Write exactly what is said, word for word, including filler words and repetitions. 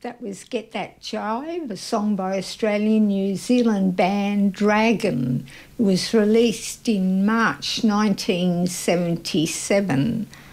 That was Get That Jive, a song by Australian New Zealand band Dragon. It was released in March nineteen seventy-seven.